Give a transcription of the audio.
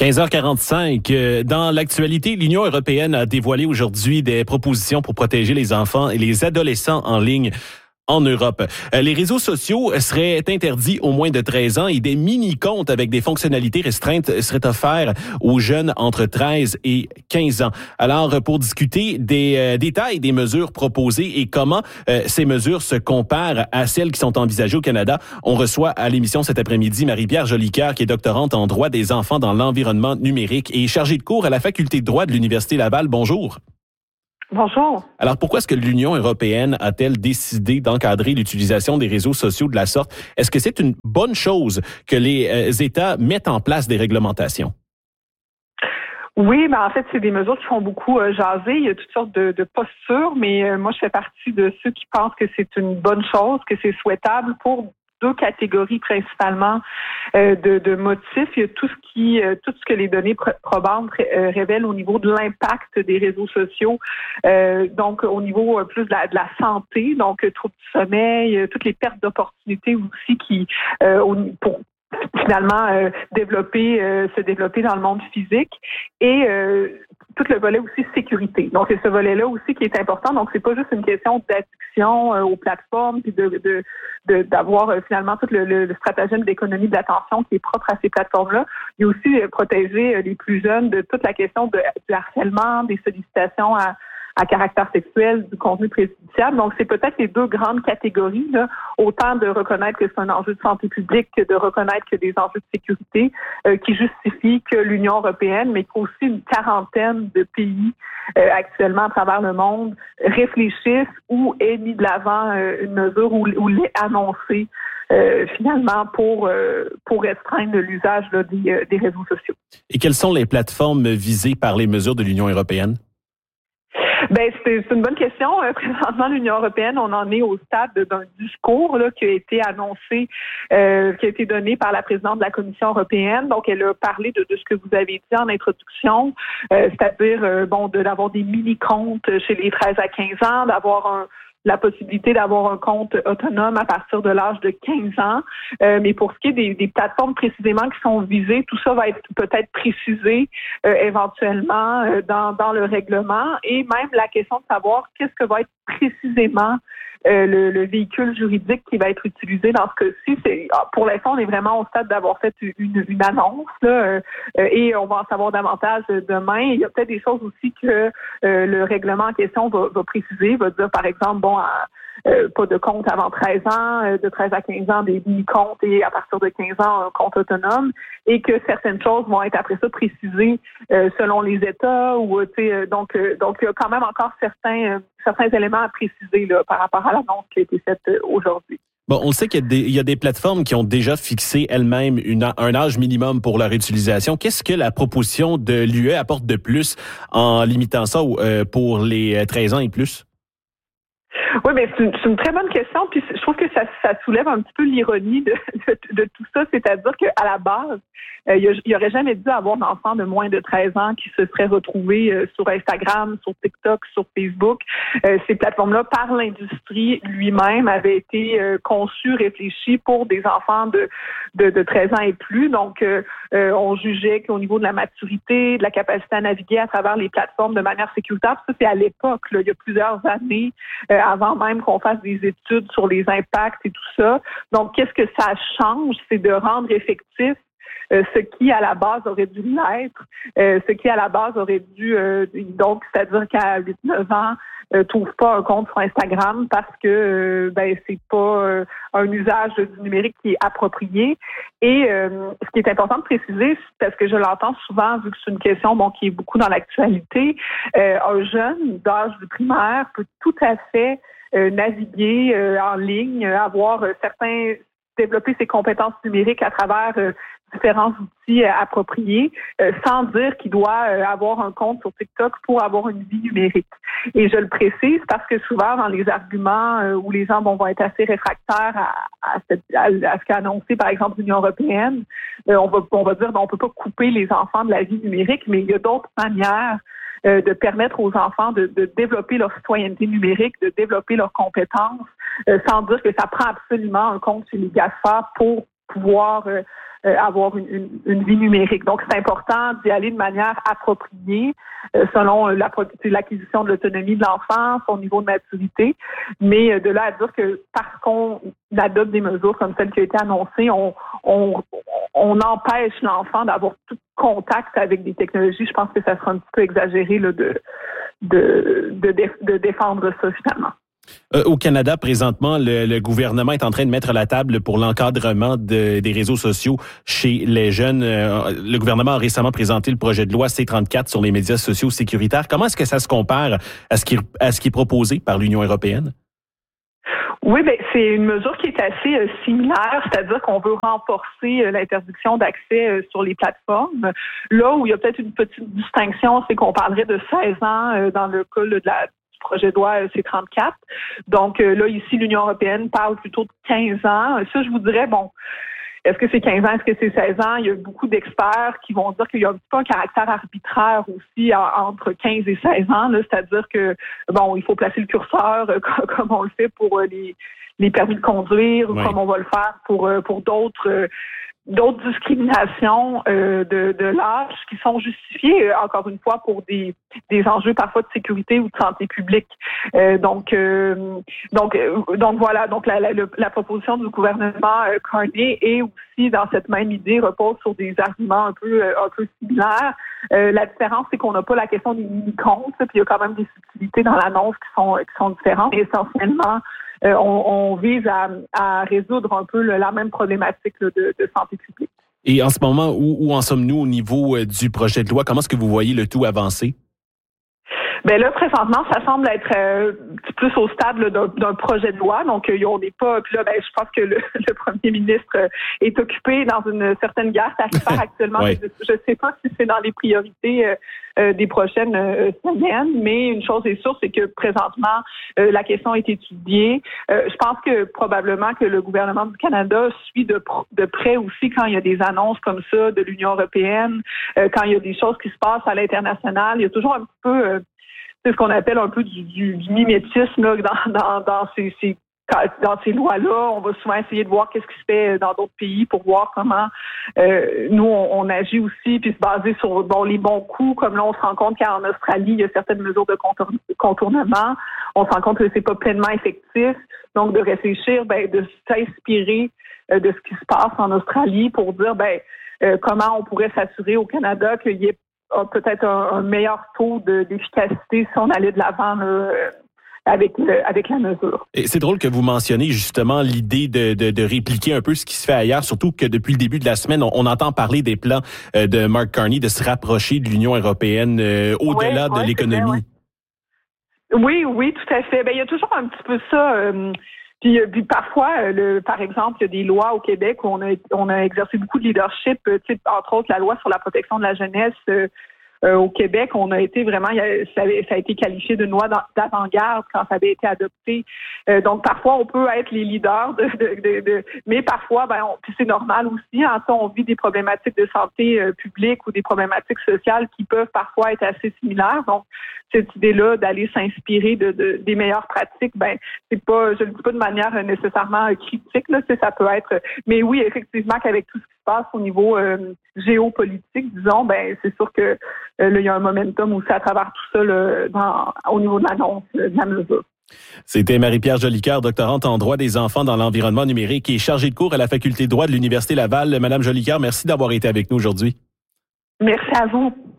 15h45. Dans l'actualité, l'Union européenne a dévoilé aujourd'hui des propositions pour protéger les enfants et les adolescents en ligne en Europe. Les réseaux sociaux seraient interdits aux moins de 13 ans et des mini-comptes avec des fonctionnalités restreintes seraient offerts aux jeunes entre 13 et 15 ans. Alors, pour discuter des détails des mesures proposées et comment ces mesures se comparent à celles qui sont envisagées au Canada, on reçoit à l'émission cet après-midi Marie-Pierre Jolicoeur, qui est doctorante en droit des enfants dans l'environnement numérique et chargée de cours à la faculté de droit de l'Université Laval. Bonjour. Bonjour. Alors, pourquoi est-ce que l'Union européenne a-t-elle décidé d'encadrer l'utilisation des réseaux sociaux de la sorte? Est-ce que c'est une bonne chose que les États mettent en place des réglementations? Oui, en fait, c'est des mesures qui font beaucoup jaser. Il y a toutes sortes de postures, mais moi, je fais partie de ceux qui pensent que c'est une bonne chose, que c'est souhaitable pour deux catégories principalement de motifs. Il y a tout ce que les données probantes révèlent au niveau de l'impact des réseaux sociaux, donc au niveau plus de la santé, donc troubles du sommeil, toutes les pertes d'opportunités aussi qui pour finalement se développer dans le monde physique et tout le volet aussi sécurité. Donc, c'est ce volet-là aussi qui est important. Donc, c'est pas juste une question d'addiction aux plateformes puis d'avoir finalement tout le stratagème d'économie de l'attention qui est propre à ces plateformes-là. Il y a aussi protéger les plus jeunes de toute la question du harcèlement, des sollicitations à caractère sexuel, du contenu préjudiciable. Donc, c'est peut-être les deux grandes catégories, là, autant de reconnaître que c'est un enjeu de santé publique que de reconnaître que des enjeux de sécurité qui justifient que l'Union européenne, mais qu'aussi une quarantaine de pays actuellement à travers le monde réfléchissent ou aient mis de l'avant une mesure ou l'ait annoncée finalement pour restreindre l'usage là, des réseaux sociaux. Et quelles sont les plateformes visées par les mesures de l'Union européenne? C'est une bonne question. Présentement, l'Union européenne, on en est au stade d'un discours là, qui a été annoncé, qui a été donné par la présidente de la Commission européenne. Donc, elle a parlé de ce que vous avez dit en introduction, c'est-à-dire d'avoir des mini-comptes chez les 13 à 15 ans, d'avoir la possibilité d'avoir un compte autonome à partir de l'âge de 15 ans. Mais pour ce qui est des plateformes précisément qui sont visées, tout ça va être peut-être précisé éventuellement dans le règlement. Et même la question de savoir qu'est-ce que va être précisément le véhicule juridique qui va être utilisé dans ce cas-ci. Pour l'instant, on est vraiment au stade d'avoir fait une annonce là, et on va en savoir davantage demain. Il y a peut-être des choses aussi que le règlement en question va préciser, va dire par exemple, pas de compte avant 13 ans, de 13 à 15 ans, des mini-comptes et à partir de 15 ans, un compte autonome, et que certaines choses vont être après ça précisées selon les États. Donc il y a quand même encore certains éléments à préciser là, par rapport à l'annonce qui a été faite aujourd'hui. Bon, on sait qu'il y a des plateformes qui ont déjà fixé elles-mêmes un âge minimum pour leur utilisation. Qu'est-ce que la proposition de l'UE apporte de plus en limitant ça pour les 13 ans et plus? Oui, mais c'est une très bonne question. Puis je trouve que ça soulève un petit peu l'ironie de tout ça, c'est-à-dire qu'à la base, il n'y aurait jamais dû avoir d'enfants de moins de 13 ans qui se seraient retrouvés sur Instagram, sur TikTok, sur Facebook. Ces plateformes-là, par l'industrie lui-même, avaient été conçues, réfléchies pour des enfants de 13 ans et plus. Donc, on jugeait qu'au niveau de la maturité, de la capacité à naviguer à travers les plateformes de manière sécuritaire, ça c'est à l'époque, là, il y a plusieurs années, avant même qu'on fasse des études sur les impacts et tout ça. Donc, qu'est-ce que ça change? C'est de rendre effectif ce qui, à la base, aurait dû l'être, ce qui, à la base, aurait dû, donc, c'est-à-dire qu'à 8-9 ans, trouve pas un compte sur Instagram parce que c'est pas un usage du numérique qui est approprié. Et ce qui est important de préciser, parce que je l'entends souvent, vu que c'est une question qui est beaucoup dans l'actualité, un jeune d'âge du primaire peut tout à fait naviguer en ligne, développer ses compétences numériques à travers différents outils appropriés, sans dire qu'il doit avoir un compte sur TikTok pour avoir une vie numérique. Et je le précise parce que souvent, dans les arguments où les gens vont être assez réfractaires à ce qu'a annoncé, par exemple, l'Union européenne, on va dire on peut pas couper les enfants de la vie numérique, mais il y a d'autres manières de permettre aux enfants de développer leur citoyenneté numérique, de développer leurs compétences, sans dire que ça prend absolument un compte sur les GAFA pour pouvoir avoir une vie numérique. Donc, c'est important d'y aller de manière appropriée selon l'acquisition de l'autonomie de l'enfant, son niveau de maturité. Mais de là à dire que parce qu'on adopte des mesures comme celle qui a été annoncée, on empêche l'enfant d'avoir tout contact avec des technologies, je pense que ça sera un petit peu exagéré là, de défendre ça finalement. Au Canada, présentement, le gouvernement est en train de mettre la table pour l'encadrement des réseaux sociaux chez les jeunes. Le gouvernement a récemment présenté le projet de loi C-34 sur les médias sociaux sécuritaires. Comment est-ce que ça se compare à ce qui est proposé par l'Union européenne? Oui, c'est une mesure qui est assez similaire, c'est-à-dire qu'on veut renforcer l'interdiction d'accès sur les plateformes. Là où il y a peut-être une petite distinction, c'est qu'on parlerait de 16 ans dans le cas du projet de loi C-34. Donc là, ici, l'Union européenne parle plutôt de 15 ans. Ça, je vous dirais, est-ce que c'est 15 ans, est-ce que c'est 16 ans? Il y a beaucoup d'experts qui vont dire qu'il y a un petit peu un caractère arbitraire aussi entre 15 et 16 ans, là, c'est-à-dire que, il faut placer le curseur comme on le fait pour les permis de conduire, ou comme on va le faire pour d'autres discriminations de l'âge qui sont justifiées, encore une fois, pour des enjeux parfois de sécurité ou de santé publique. Donc voilà. Donc la proposition du gouvernement Carney est aussi dans cette même idée, repose sur des arguments un peu similaires. La différence, c'est qu'on n'a pas la question des mini-comptes, puis il y a quand même des subtilités dans l'annonce qui sont différentes. Et essentiellement, on vise à résoudre un peu la même problématique de santé publique. Et en ce moment, où en sommes-nous au niveau du projet de loi? Comment est-ce que vous voyez le tout avancer? Là, présentement, ça semble être plus au stade d'un projet de loi. Donc, on n'est pas... Puis là, je pense que le premier ministre est occupé dans une certaine guerre tarifaire actuellement. Oui. Je ne sais pas si c'est dans les priorités des prochaines semaines, mais une chose est sûre, c'est que présentement, la question est étudiée. Je pense que probablement que le gouvernement du Canada suit de près aussi quand il y a des annonces comme ça de l'Union européenne, quand il y a des choses qui se passent à l'international. Il y a toujours un petit peu... c'est ce qu'on appelle un peu du mimétisme là, dans ces lois-là. On va souvent essayer de voir qu'est-ce qui se fait dans d'autres pays pour voir comment nous, on agit aussi, puis se baser sur les bons coups. Comme là, on se rend compte qu'en Australie, il y a certaines mesures de contournement. On se rend compte que c'est pas pleinement effectif. Donc, de réfléchir, de s'inspirer de ce qui se passe en Australie pour dire comment on pourrait s'assurer au Canada qu'il y ait peut-être un meilleur taux d'efficacité si on allait de l'avant avec la mesure. Et c'est drôle que vous mentionnez justement l'idée de répliquer un peu ce qui se fait ailleurs, surtout que depuis le début de la semaine, on entend parler des plans de Mark Carney de se rapprocher de l'Union européenne au-delà de l'économie. Vrai, oui, tout à fait. Il y a toujours un petit peu ça... Puis parfois, par exemple, il y a des lois au Québec où on a exercé beaucoup de leadership, entre autres la loi sur la protection de la jeunesse. Au Québec, on a été vraiment, ça a été qualifié de loi d'avant-garde quand ça avait été adopté. Donc parfois, on peut être les leaders mais parfois, puis c'est normal aussi. On vit des problématiques de santé publique ou des problématiques sociales qui peuvent parfois être assez similaires. Donc cette idée-là d'aller s'inspirer des meilleures pratiques, c'est pas, je le dis pas de manière nécessairement critique, là, ça peut être, mais oui, effectivement, qu'avec tout ce qui se passe au niveau géopolitique, disons, c'est sûr que là, il y a un momentum aussi à travers tout ça au niveau de l'annonce de la mesure. C'était Marie-Pierre Jolicoeur, doctorante en droit des enfants dans l'environnement numérique et chargée de cours à la faculté de droit de l'Université Laval. Madame Jolicoeur, merci d'avoir été avec nous aujourd'hui. Merci à vous.